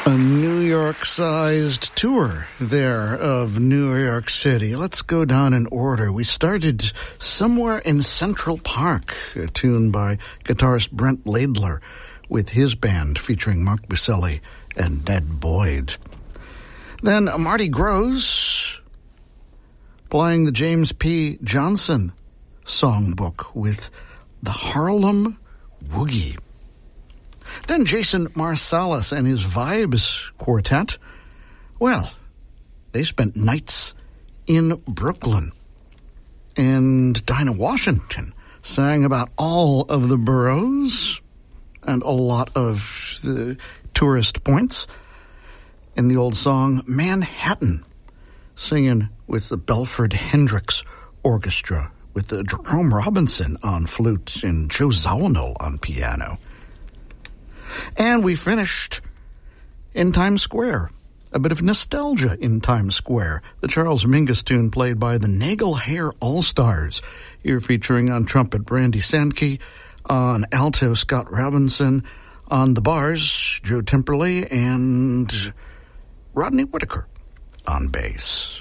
A New York-sized tour there of New York City. Let's go down in order. We started somewhere in Central Park, a tune by guitarist Brent Laidler with his band featuring Mark Buselli and Ned Boyd. Then Marty Gross playing the James P. Johnson songbook with the Harlem Woogie. Then Jason Marsalis and his Vibes Quartet. Well, they spent nights in Brooklyn. And Dinah Washington sang about all of the boroughs and a lot of the tourist points in the old song Manhattan, singing with the Belford Hendricks Orchestra, with the Jerome Robinson on flute and Joe Zawinul on piano. And we finished in Times Square. A bit of nostalgia in Times Square. The Charles Mingus tune played by the Nagel Hair All-Stars. Here featuring on trumpet Brandy Sankey, on alto Scott Robinson, on the bars Joe Timperley, and Rodney Whitaker on bass.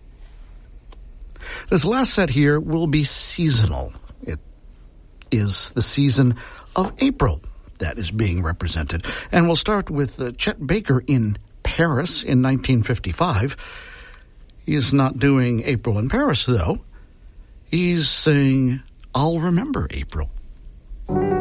This last set here will be seasonal. It is the season of April that is being represented. And we'll start with Chet Baker in Paris in 1955. He's not doing April in Paris, though. He's saying, I'll remember April.